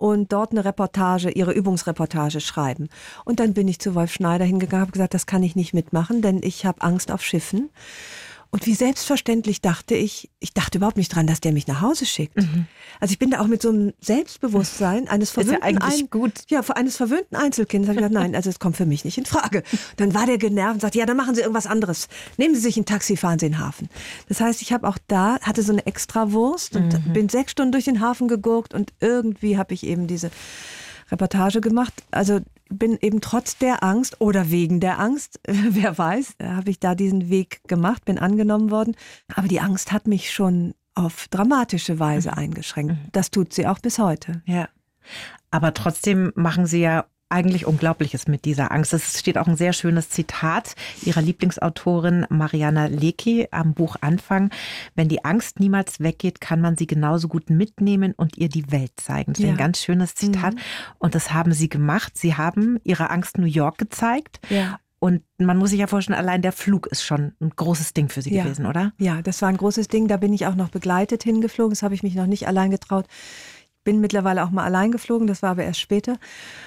und dort eine Reportage, ihre Übungsreportage schreiben. Und dann bin ich zu Wolf Schneider hingegangen, habe gesagt, das kann ich nicht mitmachen, denn ich habe Angst auf Schiffen. Und wie selbstverständlich dachte ich überhaupt nicht dran, dass der mich nach Hause schickt. Also ich bin da auch mit so einem Selbstbewusstsein eines verwöhnten, eines verwöhnten Einzelkindes. Habe ich gesagt, nein, also es kommt für mich nicht in Frage. Dann war der genervt und sagte, ja, dann machen Sie irgendwas anderes. Nehmen Sie sich ein Taxi, fahren Sie in den Hafen. Das heißt, ich habe auch hatte so eine Extrawurst und bin 6 Stunden durch den Hafen gegurkt und irgendwie habe ich eben diese Reportage gemacht. Also bin eben trotz der Angst oder wegen der Angst, wer weiß, habe ich da diesen Weg gemacht, bin angenommen worden. Aber die Angst hat mich schon auf dramatische Weise eingeschränkt. Das tut sie auch bis heute. Ja, aber trotzdem machen Sie ja eigentlich Unglaubliches mit dieser Angst. Es steht auch ein sehr schönes Zitat Ihrer Lieblingsautorin Mariana Lecki am Buchanfang. Wenn die Angst niemals weggeht, kann man sie genauso gut mitnehmen und ihr die Welt zeigen. Das ist ein ganz schönes Zitat. Und das haben Sie gemacht. Sie haben Ihrer Angst New York gezeigt. Ja. Und man muss sich ja vorstellen, allein der Flug ist schon ein großes Ding für Sie gewesen, oder? Ja, das war ein großes Ding. Da bin ich auch noch begleitet hingeflogen. Das habe ich mich noch nicht allein getraut. Ich bin mittlerweile auch mal allein geflogen. Das war aber erst später.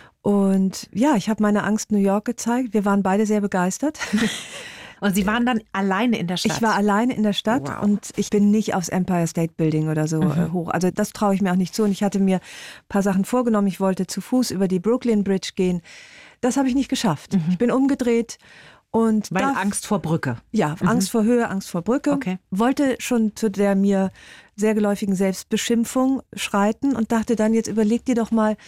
Und ja, ich habe meine Angst New York gezeigt. Wir waren beide sehr begeistert. Und Sie waren dann alleine in der Stadt? Ich war alleine in der Stadt und ich bin nicht aufs Empire State Building oder so hoch. Also das traue ich mir auch nicht zu. Und ich hatte mir ein paar Sachen vorgenommen. Ich wollte zu Fuß über die Brooklyn Bridge gehen. Das habe ich nicht geschafft. Ich bin umgedreht. Und weil Angst vor Brücke? Ja, Angst vor Höhe, Angst vor Brücke. Okay. Wollte schon zu der mir sehr geläufigen Selbstbeschimpfung schreiten und dachte dann, jetzt überleg dir doch mal,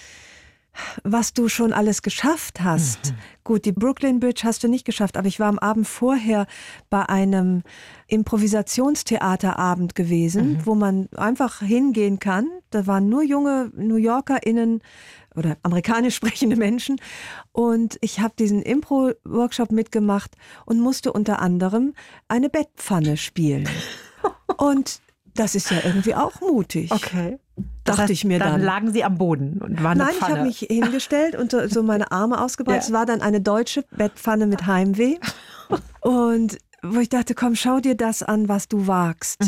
was du schon alles geschafft hast. Gut, die Brooklyn Bridge hast du nicht geschafft, aber ich war am Abend vorher bei einem Improvisationstheaterabend gewesen, wo man einfach hingehen kann. Da waren nur junge New YorkerInnen oder amerikanisch sprechende Menschen und ich habe diesen Impro-Workshop mitgemacht und musste unter anderem eine Bettpfanne spielen. Und das ist ja irgendwie auch mutig. Okay. Dachte ich mir dann. Dann lagen Sie am Boden und waren eine Pfanne. Nein, ich habe mich hingestellt und so meine Arme ausgebreitet. Es war dann eine deutsche Bettpfanne mit Heimweh. Und wo ich dachte, komm, schau dir das an, was du wagst.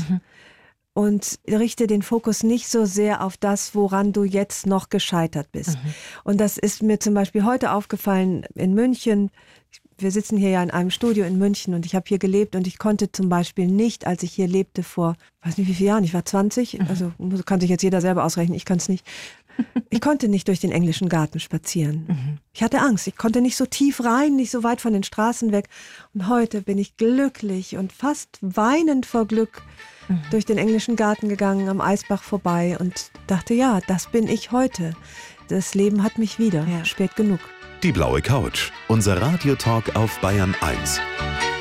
Und richte den Fokus nicht so sehr auf das, woran du jetzt noch gescheitert bist. Und das ist mir zum Beispiel heute aufgefallen in München. Wir sitzen hier ja in einem Studio in München und ich habe hier gelebt und ich konnte zum Beispiel nicht, als ich hier lebte vor, weiß nicht wie viele Jahren, ich war 20, also kann sich jetzt jeder selber ausrechnen, ich kann es nicht. Ich konnte nicht durch den englischen Garten spazieren. Ich hatte Angst, ich konnte nicht so tief rein, nicht so weit von den Straßen weg. Und heute bin ich glücklich und fast weinend vor Glück durch den englischen Garten gegangen, am Eisbach vorbei und dachte, ja, das bin ich heute. Das Leben hat mich wieder, spät genug. Die blaue Couch, unser Radiotalk auf Bayern 1.